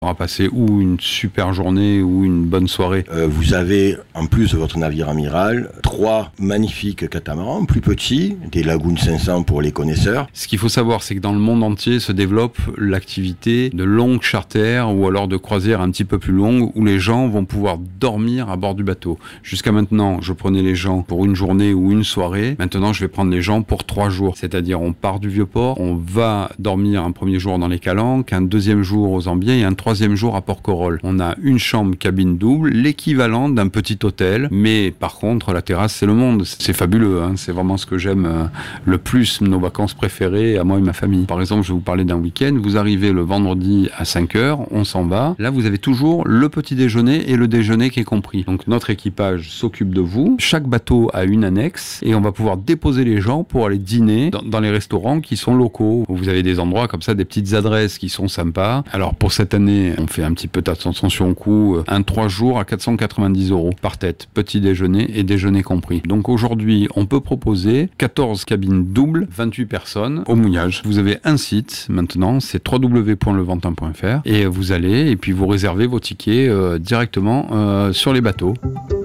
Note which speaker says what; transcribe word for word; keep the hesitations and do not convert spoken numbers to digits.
Speaker 1: On va passer ou une super journée ou une bonne soirée.
Speaker 2: Euh, vous avez, en plus de votre navire amiral, trois magnifiques catamarans, plus petits, des Lagoon cinq cents pour les connaisseurs.
Speaker 1: Ce qu'il faut savoir, c'est que dans le monde entier se développe l'activité de longues charters ou alors de croisières un petit peu plus longues où les gens vont pouvoir dormir à bord du bateau. Jusqu'à maintenant, je prenais les gens pour une journée ou une soirée. Maintenant, je vais prendre les gens pour trois jours. C'est-à-dire, on part du Vieux-Port, on va dormir un premier jour dans les Calanques, un deuxième jour aux Ambiers et un troisième jour à Porquerolles. On a une chambre cabine double, l'équivalent d'un petit hôtel, mais par contre la terrasse c'est le monde, c'est fabuleux, hein. C'est vraiment ce que j'aime euh, le plus, nos vacances préférées à moi et ma famille. Par exemple, je vais vous parler d'un week-end, vous arrivez le vendredi à cinq heures, on s'en va, là vous avez toujours le petit déjeuner et le déjeuner qui est compris. Donc notre équipage s'occupe de vous, chaque bateau a une annexe et on va pouvoir déposer les gens pour aller dîner dans, dans les restaurants qui sont locaux. Vous avez des endroits comme ça, des petites adresses qui sont sympas. Alors pour cette année, on fait un petit peu d'attention au coût, un trois jours à quatre cent quatre-vingt-dix euros par tête, petit déjeuner et déjeuner compris. Donc aujourd'hui, on peut proposer quatorze cabines doubles, vingt-huit personnes au mouillage. Vous avez un site maintenant, c'est w w w point levantin point f r et vous allez et puis vous réservez vos tickets euh, directement euh, sur les bateaux.